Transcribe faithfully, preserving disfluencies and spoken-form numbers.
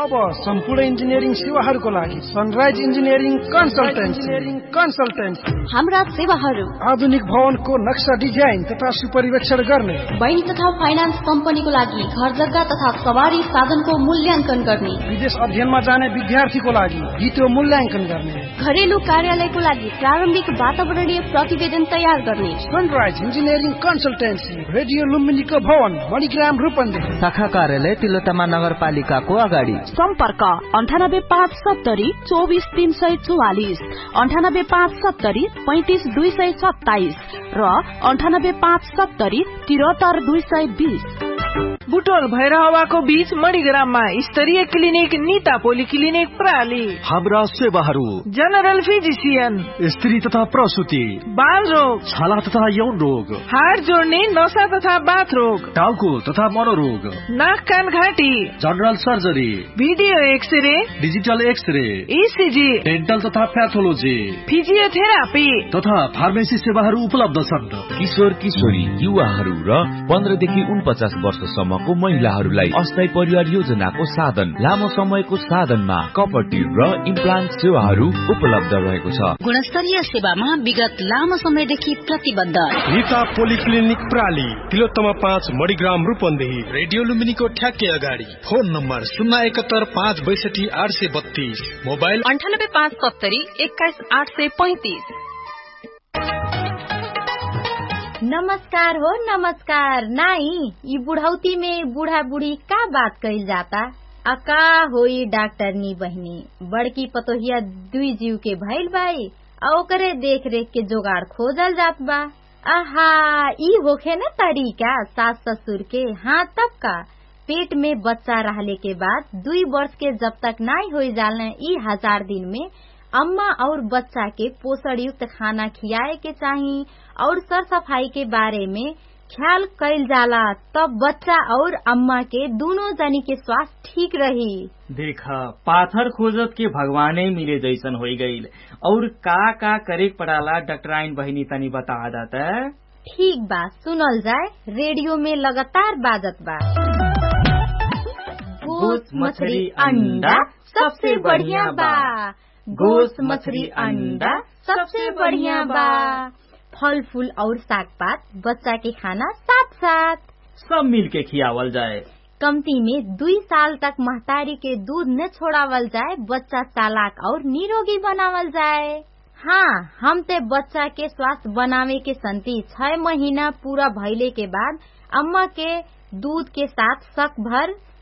अब सम्पूर्ण इन्जिनियरिङ सेवाहरूको लागि सनराइज इन्जिनियरिङ कन्सल्टेन्सी कन्सल्टेन्सी हाम्रा सेवाहरू आधुनिक भवनको नक्सा डिजाइन तथा सुपरिवेक्षण गर्ने, बैंक तथा फाइनान्स कम्पनीको लागि घर जग्गा तथा सवारी साधनको मूल्याङ्कन गर्ने, विदेश अध्ययनमा जाने विद्यार्थीको लागि भिडियो मूल्याङ्कन गर्ने, घरेलु कार्यालयको लागि प्रारम्भिक वातावरणीय प्रतिवेदन तयार गर्ने। सनराइज इन्जिनियरिङ कन्सल्टेन्सी रेडियो लुम्बिनीको भवन मणिग्राम रूपन्देही, शाखा कार्यालय तिलोत्तमा नगरपालिकाको अगाडि। सम्पर्क अन्ठानब्बे पाँच सत्तरी चौबिस तीन सय चौवालिस, अन्ठानब्बे पाँच सत्तरी पैंतिस दुई सय सत्ताइस र अन्ठानब्बे पाँच सत्तरी तिहत्तर दुई सय बीस। बुटोल भैरहवाको बीच मणिग्राममा स्तरीय क्लिनिक निता पोली क्लिनिक प्राली। हाम्रा सेवाहरू जनरल फिजिसियन, स्त्री तथा प्रसुति, बाल रोग, छाला तथा यौन रोग, हाड जोड्ने नसा तथा बाथ रोग, टाउको तथा मनोरोग, नाक कान घाँटी, general surgery, video x-ray, digital x-ray, ECG, dental तथा प्याथोलोजी, फिजियोथेरापी तथा फार्मेसी सेवाहरू उपलब्ध छन्। किशोर किशोरी, युवाहरू र पन्ध्रदेखि उनपचास वर्षसम्मको महिलाहरूलाई अस्थायी परिवार योजनाको साधन, लामो समयको साधनमा कपटी र इम्प्लान्ट सेवाहरू उपलब्ध रहेको छ। गुणस्तरीय सेवामा विगत लामो समयदेखि प्रतिबद्ध निता पोलिक्लिनिक प्राली, तिलोत्तमा पाँच मणिग्राम रूपन्देही, रेडियो लुम्बिनीको ठ्याक्कै अगाडि। फोन नम्बर शून्य एकहत्तर पाँच बैसठी आठ सय बत्तीस, मोबाइल अन्ठानब्बे पाँच सत्तरी एक्काइस आठ सय पैंतीस। नमस्कार हो नमस्कार। नाई ये बुढ़ौती में बूढ़ा बूढ़ी का बात कही जाता। अका होई डॉक्टरनी बहनी, बड़की पतोहिया दुई जीव के भइल बाई, आ ओकरे देख रेख के जोगाड़ खोजल जात बा। आहा, ई होखे न तरीका सास ससुर के। हाँ, तब का पेट में बच्चा रहले के बाद दुई वर्ष के जब तक नाई हो जालने ई हजार दिन में अम्मा और बच्चा के पोषण युक्त खाना खियाए के चाहिए और सर सफाई के बारे में ख्याल कैल जाला, तब बच्चा और अम्मा के दोनों जनी के स्वास्थ्य ठीक रही। देखा पाथर खोजत के भगवाने मिले जैसन हो गईल। और का का करे पड़ाला डॉक्टराइन बहिनी तनी बता दाता। ठीक बा, सुनल जाए। रेडियो में लगातार बाजत बा। गोस मछली अंडा सबसे बढ़िया बा, गोस मछली अंडा सबसे बढ़िया बा। फल फूल और साग पात बच्चा के खाना साथ साथ सब मिल के खियावल जाए। कमती में दुई साल तक महतारी के दूध न छोड़ावल जाए, बच्चा चालाक और निरोगी बनावल जाए। हाँ, हम ते बच्चा के स्वास्थ्य बनावे के संति छह महीना पूरा भइले के बाद अम्मा के दूध के साथ शक भर